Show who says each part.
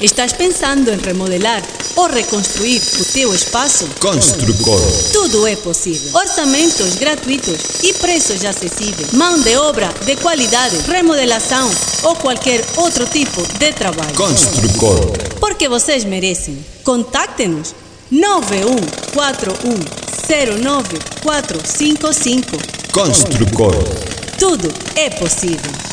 Speaker 1: Estás pensando em remodelar ou reconstruir o teu espaço?
Speaker 2: Construcor.
Speaker 1: Tudo é possível. Orçamentos gratuitos e preços acessíveis. Mão de obra de qualidade, remodelação ou qualquer outro tipo de trabalho.
Speaker 2: Construcor.
Speaker 1: Porque vocês merecem. Contacte-nos 9141094555.
Speaker 2: Construcor.
Speaker 1: Tudo é possível.